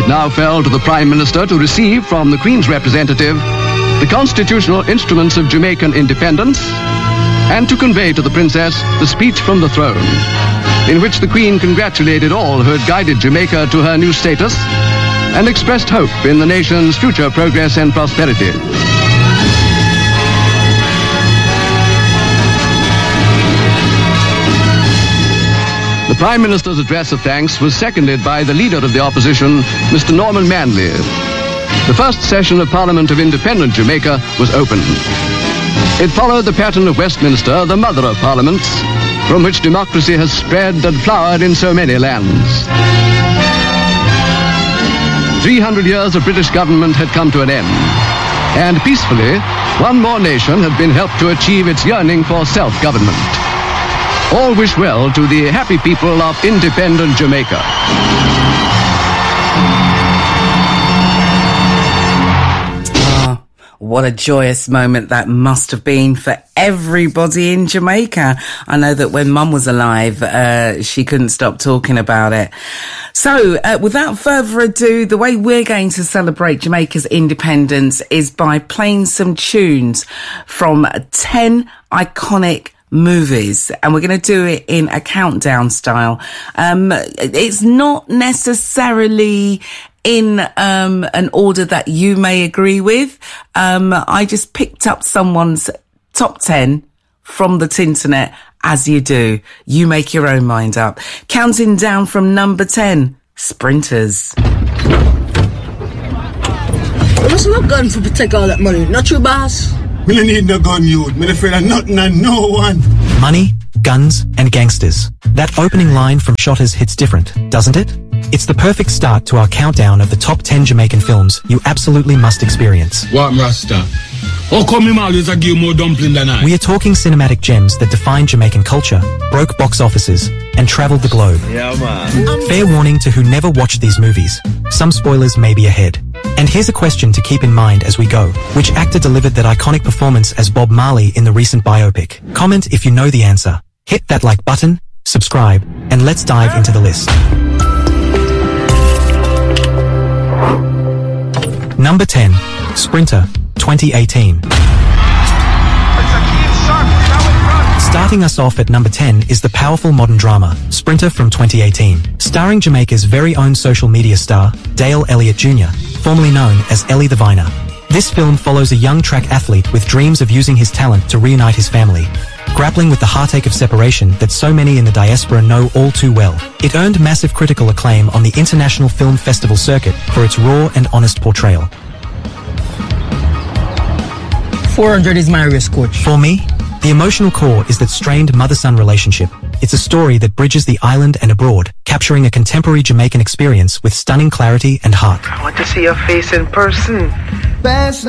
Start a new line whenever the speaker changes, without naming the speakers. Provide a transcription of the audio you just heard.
It now fell to the Prime Minister to receive from the Queen's representative the constitutional instruments of Jamaican independence and to convey to the Princess the speech from the throne, in which the Queen congratulated all who had guided Jamaica to her new status and expressed hope in the nation's future progress and prosperity. The Prime Minister's address of thanks was seconded by the Leader of the Opposition, Mr. Norman Manley. The first session of Parliament of Independent Jamaica was opened. It followed the pattern of Westminster, the mother of parliaments, from which democracy has spread and flowered in so many lands. 300 years of British government had come to an end, and peacefully, one more nation had been helped to achieve its yearning for self-government. All wish well to the happy people of independent Jamaica.
What a joyous moment that must have been for everybody in Jamaica. I know that when Mum was alive, she couldn't stop talking about it. So, without further ado, the way we're going to celebrate Jamaica's independence is by playing some tunes from 10 iconic movies, and we're going to do it in a countdown style. It's not necessarily in an order that you may agree with. I just picked up someone's top 10 from the Tinternet, as you do. You make your own mind up. Counting down from number 10, Sprinters.
You must not gun for take all that money, not you, boss?
Me no need no gun, youth. Me afraid of nothing and no one.
Money, guns, and gangsters. That opening line from Shotters hits different, doesn't it? It's the perfect start to our countdown of the top 10 Jamaican films you absolutely must experience.
What, Rasta? How come him always a give more dumpling than I?
We are talking cinematic gems that define Jamaican culture, broke box offices, and traveled the globe.
Yeah, man.
Fair warning to who never watched these movies. Some spoilers may be ahead. And here's a question to keep in mind as we go. Which actor delivered that iconic performance as Bob Marley in the recent biopic? Comment if you know the answer. Hit that like button, subscribe, and let's dive into the list. Number 10, Sprinter, 2018. Starting us off at number 10 is the powerful modern drama, Sprinter from 2018, starring Jamaica's very own social media star, Dale Elliott Jr., formerly known as Ellie the Viner. This film follows a young track athlete with dreams of using his talent to reunite his family, grappling with the heartache of separation that so many in the diaspora know all too well. It earned massive critical acclaim on the International Film Festival circuit for its raw and honest portrayal.
400 is my risk, coach.
For me, the emotional core is that strained mother-son relationship. It's a story that bridges the island and abroad, capturing a contemporary Jamaican experience with stunning clarity and heart.
I want to see your face in person.
Best